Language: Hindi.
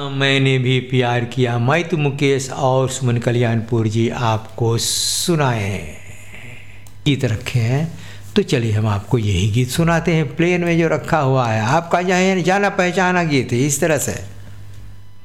मैंने भी प्यार किया, मैं तो मुकेश और सुमन कल्याणपुर जी आपको सुनाए गीत रखे हैं। तो चलिए हम आपको यही गीत सुनाते हैं प्लेन में जो रखा हुआ है, आपका जाना पहचाना गीत है इस तरह से।